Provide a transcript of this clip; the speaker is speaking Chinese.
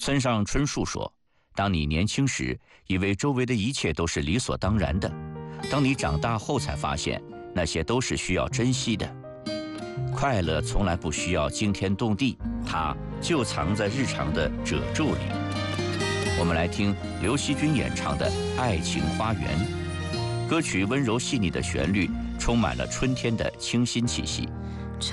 村上春树说，当你年轻时，以为周围的一切都是理所当然的，当你长大后才发现，那些都是需要珍惜的。快乐从来不需要惊天动地，它就藏在日常的褶皱里。我们来听刘惜君演唱的《爱情花园》，歌曲温柔细腻的旋律充满了春天的清新气息。